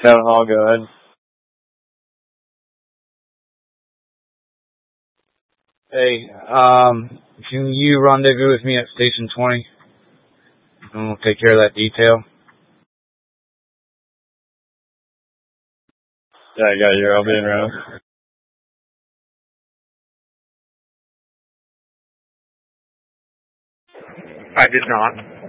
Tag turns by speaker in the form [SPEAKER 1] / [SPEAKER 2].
[SPEAKER 1] Town hall, go ahead. Hey, can you rendezvous with me at Station 20? And we'll take care of that detail. Yeah, I got you. I'll be around.
[SPEAKER 2] I did not.